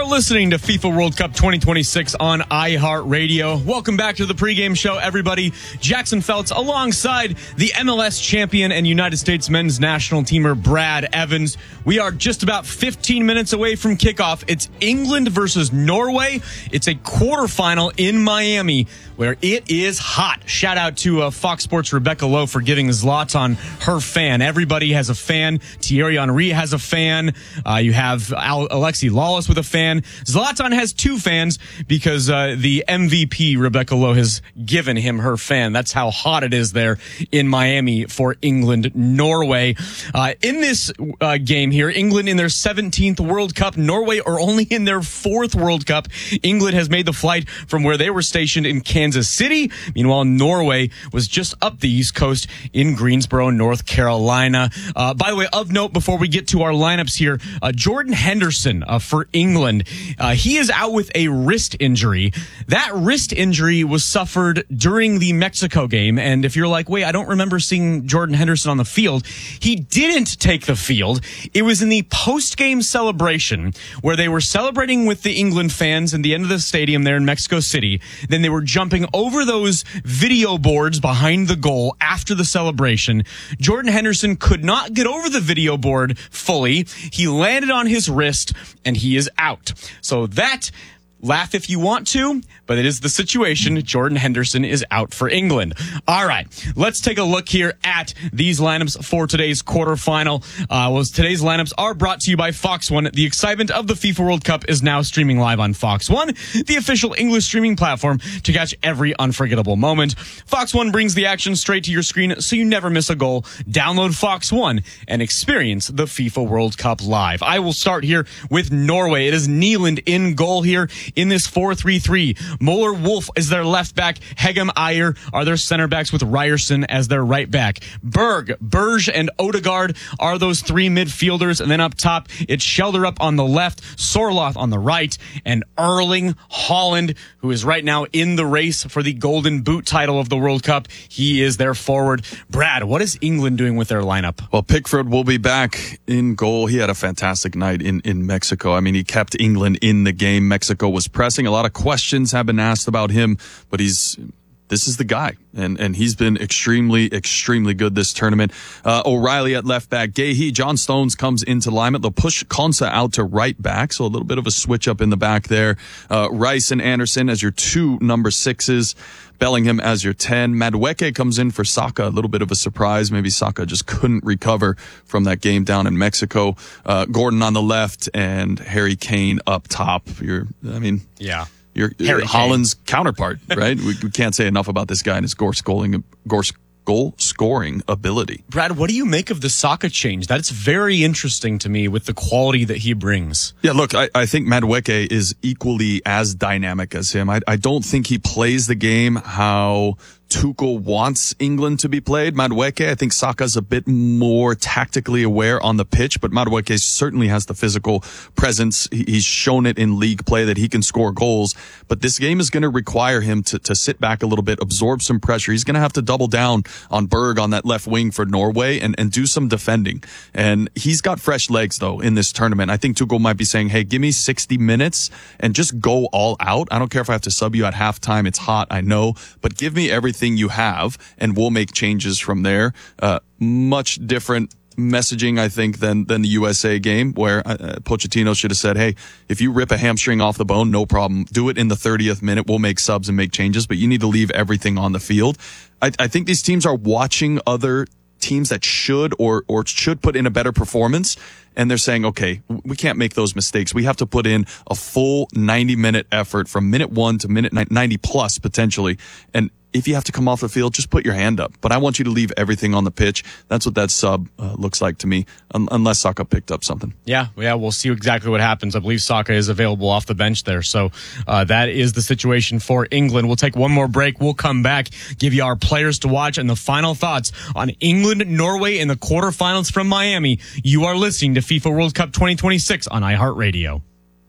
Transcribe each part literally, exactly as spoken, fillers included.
listening to FIFA World Cup twenty twenty-six on iHeartRadio. Welcome back to the pregame show, everybody. Jackson Feltz alongside the M L S champion and United States men's national teamer Brad Evans. We are just about fifteen minutes away from kickoff. It's England versus Norway. It's a quarterfinal in Miami where it is hot. Shout out to uh, Fox Sports' Rebecca Lowe for giving Zlatan her fan. Everybody has a fan. Thierry Henry has a fan. Uh, you have Al- Alexi Lawless with a fan. Zlatan has two fans because uh, the M V P, Rebecca Lowe, has given him her fan. That's how hot it is there in Miami for England, Norway. Uh, in this uh, game here, England in their seventeenth World Cup. Norway are only in their fourth World Cup. England has made the flight from where they were stationed in Kansas City. Meanwhile, Norway was just up the East Coast in Greensboro, North Carolina. Uh, by the way, of note, before we get to our lineups here, uh, Jordan Henderson uh, for England. Uh, he is out with a wrist injury. That wrist injury was suffered during the Mexico game. And if you're like, wait, I don't remember seeing Jordan Henderson on the field, he didn't take the field. It was in the post-game celebration where they were celebrating with the England fans in the end of the stadium there in Mexico City. Then they were jumping over those video boards behind the goal after the celebration. Jordan Henderson could not get over the video board fully. He landed on his wrist and he is out. So that, laugh if you want to, but it is the situation. Jordan Henderson is out for England. All right, let's take a look here at these lineups for today's quarterfinal. Uh, well, today's lineups are brought to you by Fox One. The excitement of the FIFA World Cup is now streaming live on Fox One, the official English streaming platform to catch every unforgettable moment. Fox One brings the action straight to your screen so you never miss a goal. Download Fox One and experience the FIFA World Cup live. I will start here with Norway. It is Nyland in goal here in this four three three. Muller Wolf is their left back. Hegem Ayer are their center backs with Ryerson as their right back. Berg, Berge, and Odegaard are those three midfielders. And then up top, it's Schelderup on the left, Sorloth on the right, and Erling Haaland, who is right now in the race for the Golden Boot title of the World Cup. He is their forward. Brad, what is England doing with their lineup? Well, Pickford will be back in goal. He had a fantastic night in, in Mexico. I mean, he kept England in the game. Mexico was pressing. A lot of questions have been asked about him, but he's this is the guy, and and he's been extremely, extremely good this tournament. Uh, O'Reilly at left back, Gahey, John Stones comes into alignment. They'll push Konsa out to right back, so a little bit of a switch up in the back there. Uh, Rice and Anderson as your two number sixes. Bellingham as your ten. Madueke comes in for Saka. A little bit of a surprise. Maybe Saka just couldn't recover from that game down in Mexico. Uh, Gordon on the left and Harry Kane up top. You're, I mean, yeah. You're Harry Holland's Kane. Counterpart, right? we, we can't say enough about this guy and his goal scoring, goal, goal scoring ability. Brad, what do you make of the Saka change? That's very interesting to me with the quality that he brings. Yeah, look, I, I think Madueke is equally as dynamic as him. I, I don't think he plays the game how Tuchel wants England to be played. Madueke, I think Saka's a bit more tactically aware on the pitch, but Madueke certainly has the physical presence. He's shown it in league play that he can score goals, but this game is going to require him to, to sit back a little bit, absorb some pressure. He's going to have to double down on Berg on that left wing for Norway and, and do some defending. And he's got fresh legs, though, in this tournament. I think Tuchel might be saying, hey, give me sixty minutes and just go all out. I don't care if I have to sub you at halftime. It's hot, I know, but give me everything you have, and we'll make changes from there. Uh, much different messaging, I think, than than the U S A game, where uh, Pochettino should have said, hey, if you rip a hamstring off the bone, no problem. Do it in the thirtieth minute. We'll make subs and make changes, but you need to leave everything on the field. I, I think these teams are watching other teams that should or or should put in a better performance, and they're saying, okay, we can't make those mistakes. We have to put in a full ninety minute effort from minute one to minute ninety plus potentially. And if you have to come off the field, just put your hand up. But I want you to leave everything on the pitch. That's what that sub uh, looks like to me, un- unless Saka picked up something. Yeah, yeah, we'll see exactly what happens. I believe Saka is available off the bench there. So uh, that is the situation for England. We'll take one more break. We'll come back, give you our players to watch and the final thoughts on England, Norway in the quarterfinals from Miami. You are listening to FIFA World Cup twenty twenty-six on iHeartRadio.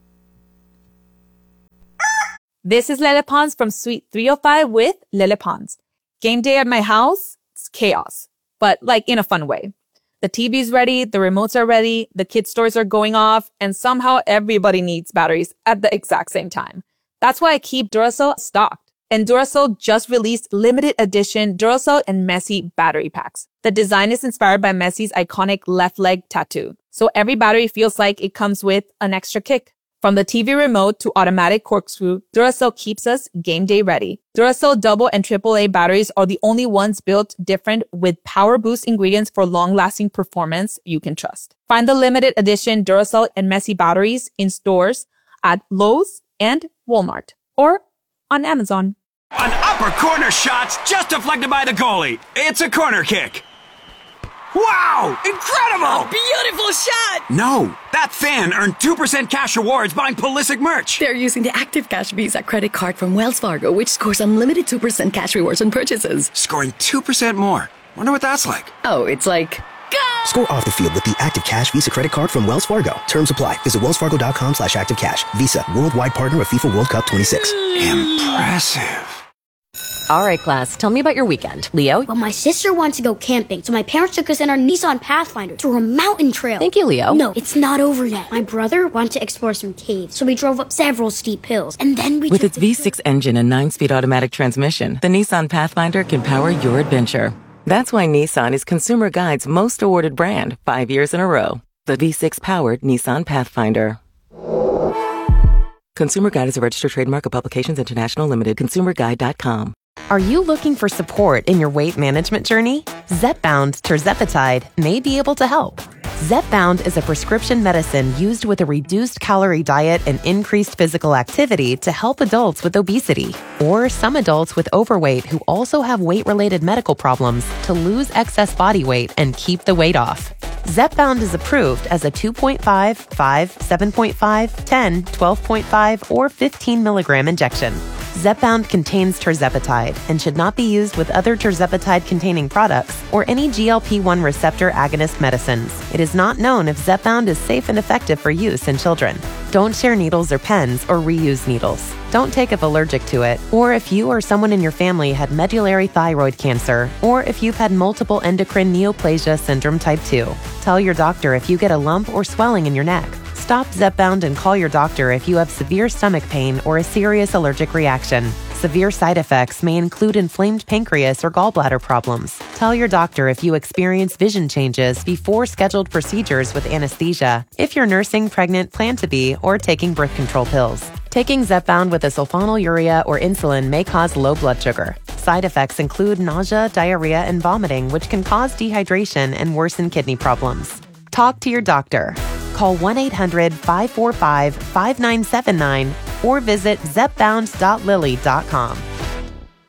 This is Lele Pons from Suite three oh five with Lele Pons. Game day at my house, it's chaos, but like in a fun way. The T V's ready, the remotes are ready, the kids' toys are going off, and somehow everybody needs batteries at the exact same time. That's why I keep Duracell stocked. And Duracell just released limited edition Duracell and Messi battery packs. The design is inspired by Messi's iconic left leg tattoo. So every battery feels like it comes with an extra kick. From the T V remote to automatic corkscrew, Duracell keeps us game day ready. Duracell double and triple A batteries are the only ones built different with power boost ingredients for long-lasting performance you can trust. Find the limited edition Duracell and Messi batteries in stores at Lowe's and Walmart or on Amazon. An upper corner shot's just deflected by the goalie. It's a corner kick. Wow! Incredible! Beautiful shot! No, that fan earned two percent cash rewards buying Pulisic merch. They're using the Active Cash Visa credit card from Wells Fargo, which scores unlimited two percent cash rewards on purchases. Scoring two percent more. Wonder what that's like. Oh, it's like... Go! Score off the field with the Active Cash Visa credit card from Wells Fargo. Terms apply. Visit wellsfargo.com slash active cash. Visa, worldwide partner of FIFA World Cup twenty-six. Impressive. All right, class, tell me about your weekend. Leo? Well, my sister wanted to go camping, so my parents took us in our Nissan Pathfinder to a mountain trail. Thank you, Leo. No, it's not over yet. My brother wanted to explore some caves, so we drove up several steep hills, and then we With took its the V six engine and nine-speed automatic transmission, the Nissan Pathfinder can power your adventure. That's why Nissan is Consumer Guide's most awarded brand five years in a row. The V six-powered Nissan Pathfinder. Consumer Guide is a registered trademark of Publications International Limited. consumer guide dot com. Are you looking for support in your weight management journey? Zepbound tirzepatide may be able to help. Zepbound is a prescription medicine used with a reduced calorie diet and increased physical activity to help adults with obesity or some adults with overweight who also have weight-related medical problems to lose excess body weight and keep the weight off. Zepbound is approved as a two point five, five, seven point five, ten, twelve point five, or fifteen milligram injection. Zepbound contains tirzepatide and should not be used with other tirzepatide-containing products or any G L P one receptor agonist medicines. It is not known if Zepbound is safe and effective for use in children. Don't share needles or pens or reuse needles. Don't take if allergic to it, or if you or someone in your family had medullary thyroid cancer, or if you've had multiple endocrine neoplasia syndrome type two. Tell your doctor if you get a lump or swelling in your neck. Stop Zepbound and call your doctor if you have severe stomach pain or a serious allergic reaction. Severe side effects may include inflamed pancreas or gallbladder problems. Tell your doctor if you experience vision changes before scheduled procedures with anesthesia, if you're nursing, pregnant, plan to be, or taking birth control pills. Taking Zepbound with a sulfonylurea or insulin may cause low blood sugar. Side effects include nausea, diarrhea, and vomiting, which can cause dehydration and worsen kidney problems. Talk to your doctor. Call one eight hundred, five four five, five nine seven nine or visit zepbound dot lilly dot com.